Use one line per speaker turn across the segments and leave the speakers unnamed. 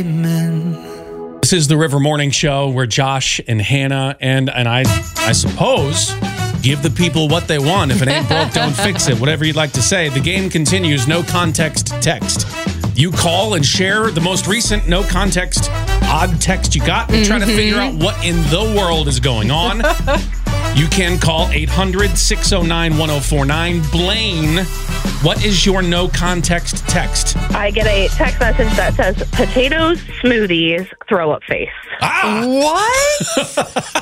This is the River Morning Show where Josh and Hannah and I suppose, give the people what they want. If it ain't broke, don't fix it. Whatever you'd like to say. The game continues. No context text. You call and share the most recent no context odd text you got and try to figure out what in the world is going on. You can call 800-609-1049. Blaine, what is your no context text?
I get a text message that says, potatoes, smoothies, throw up face.
What?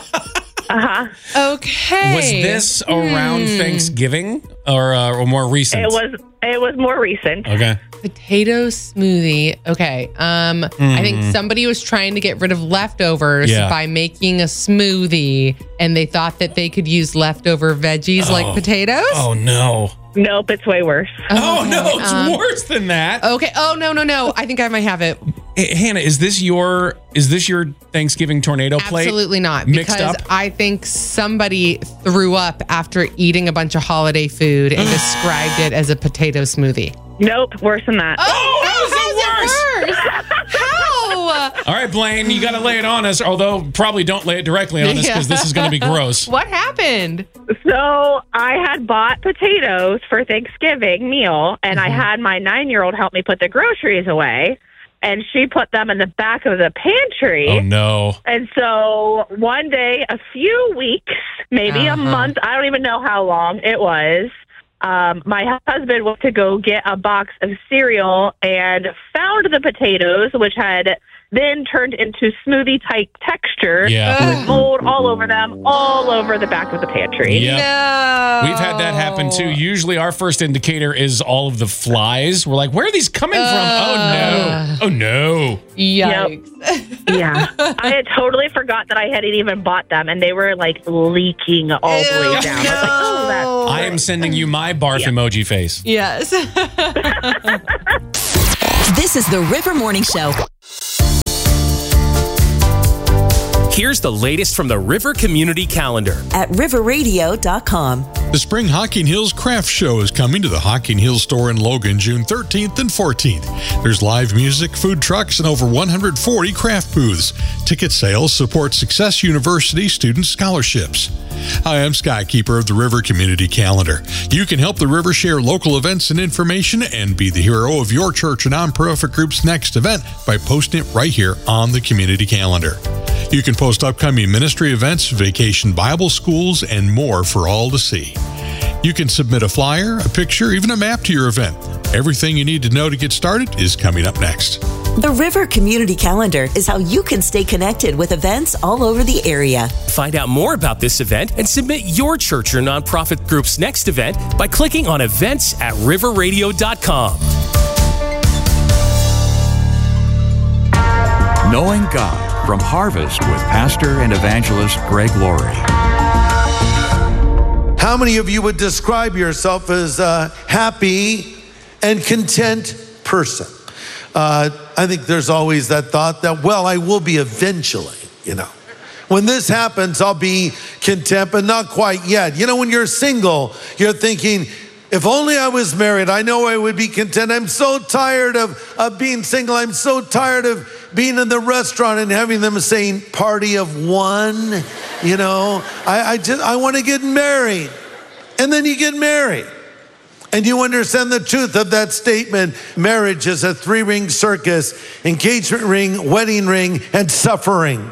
Okay.
Was this around Thanksgiving or more recent?
It was more recent.
Okay.
Potato smoothie. Okay. I think somebody was trying to get rid of leftovers by making a smoothie, and they thought that they could use leftover veggies like potatoes.
Oh, no.
Nope, it's way worse.
Oh, no, it's worse than that.
Okay. Oh, no. I think I might have it.
Hey, Hannah, is this your Thanksgiving tornado plate?
Absolutely not.
Mixed
Because
up?
I think somebody threw up after eating a bunch of holiday food and described it as a potato smoothie.
Nope, worse than that.
Oh, how's it worse?
How?
All right, Blaine, you got to lay it on us, although probably don't lay it directly on us because this is going to be gross.
What happened?
So I had bought potatoes for Thanksgiving meal, and I had my 9-year-old help me put the groceries away, and she put them in the back of the pantry.
Oh, no.
And so one day, a few weeks, maybe a month, I don't even know how long it was, my husband went to go get a box of cereal and found the potatoes, which had then turned into smoothie-type texture with mold all over them, all over the back of the pantry.
Yep.
No.
We've had that happen, too. Usually our first indicator is all of the flies. We're like, where are these coming from? Oh, no. Oh, no.
Yikes.
Yep. Yeah. I had totally forgot that I hadn't even bought them, and they were, like, leaking all the way down. I was like, oh, that's
I am sending you my barf emoji face.
Yes.
This is the River Morning Show.
Here's the latest from the River Community Calendar
at riverradio.com.
The Spring Hocking Hills Craft Show is coming to the Hocking Hills store in Logan June 13th and 14th. There's live music, food trucks, and over 140 craft booths. Ticket sales support Success University student scholarships. Hi, I'm Scott, keeper of the River Community Calendar. You can help the River share local events and information and be the hero of your church or nonprofit group's next event by posting it right here on the Community Calendar. You can post upcoming ministry events, vacation Bible schools, and more for all to see. You can submit a flyer, a picture, even a map to your event. Everything you need to know to get started is coming up next.
The River Community Calendar is how you can stay connected with events all over the area.
Find out more about this event and submit your church or nonprofit group's next event by clicking on events at riverradio.com.
Knowing God from Harvest with Pastor and Evangelist Greg Laurie.
How many of you would describe yourself as a happy and content person? I think there's always that thought that, well, I will be eventually, When this happens, I'll be content, but not quite yet. When you're single, you're thinking, if only I was married, I know I would be content. I'm so tired of being single. I'm so tired of being in the restaurant and having them saying party of one. I want to get married. And then you get married. And you understand the truth of that statement. Marriage is a 3-ring circus: engagement ring, wedding ring, and suffering.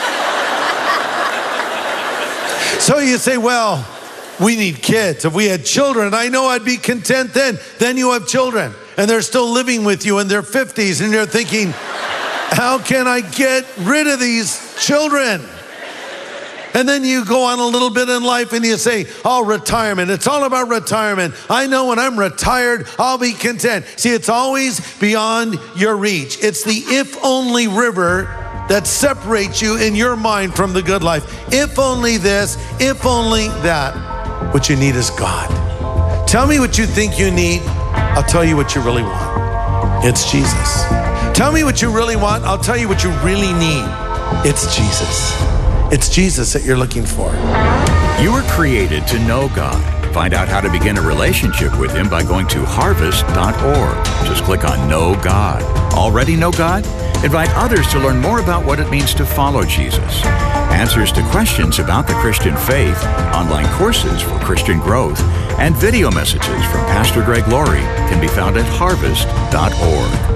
So you say, well, we need kids. If we had children, I know I'd be content then. Then you have children, and they're still living with you in their 50s, and you're thinking, how can I get rid of these children? And then you go on a little bit in life and you say, oh, retirement. It's all about retirement. I know when I'm retired, I'll be content. See, it's always beyond your reach. It's the if only river that separates you in your mind from the good life. If only this, if only that. What you need is God. Tell me what you think you need. I'll tell you what you really want. It's Jesus. Tell me what you really want. I'll tell you what you really need. It's Jesus. It's Jesus that you're looking for.
You were created to know God. Find out how to begin a relationship with Him by going to harvest.org. Just click on Know God. Already know God? Invite others to learn more about what it means to follow Jesus. Answers to questions about the Christian faith, online courses for Christian growth, and video messages from Pastor Greg Laurie can be found at harvest.org.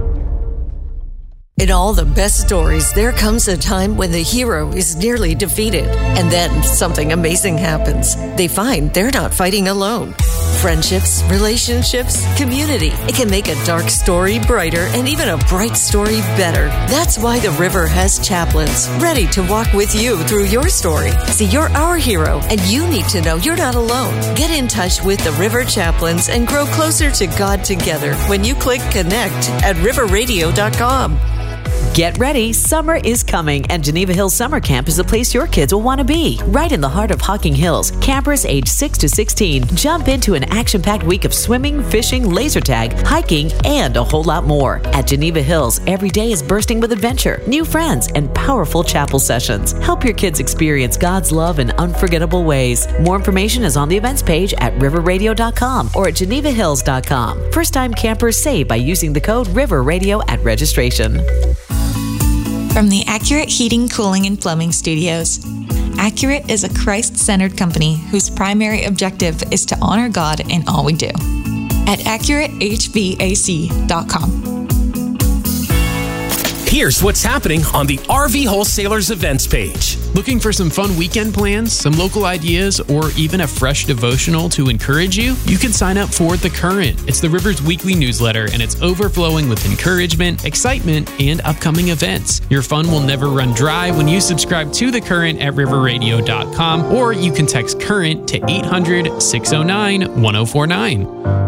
In all the best stories, there comes a time when the hero is nearly defeated, and then something amazing happens. They find they're not fighting alone. Friendships, relationships, community. It can make a dark story brighter and even a bright story better. That's why the River has chaplains ready to walk with you through your story. See, you're our hero, and you need to know you're not alone. Get in touch with the River Chaplains and grow closer to God together when you click connect at riverradio.com.
Get ready, summer is coming, and Geneva Hills Summer Camp is the place your kids will want to be. Right in the heart of Hocking Hills, campers age 6 to 16 jump into an action-packed week of swimming, fishing, laser tag, hiking, and a whole lot more. At Geneva Hills, every day is bursting with adventure, new friends, and powerful chapel sessions. Help your kids experience God's love in unforgettable ways. More information is on the events page at riverradio.com or at genevahills.com. First-time campers save by using the code RIVERRADIO at registration.
From the Accurate Heating, Cooling, and Plumbing Studios. Accurate is a Christ-centered company whose primary objective is to honor God in all we do. At AccurateHVAC.com.
Here's what's happening on the RV Wholesalers events page.
Looking for some fun weekend plans, some local ideas, or even a fresh devotional to encourage you? You can sign up for The Current. It's the River's weekly newsletter, and it's overflowing with encouragement, excitement, and upcoming events. Your fun will never run dry when you subscribe to The Current at riverradio.com, or you can text CURRENT to 800-609-1049.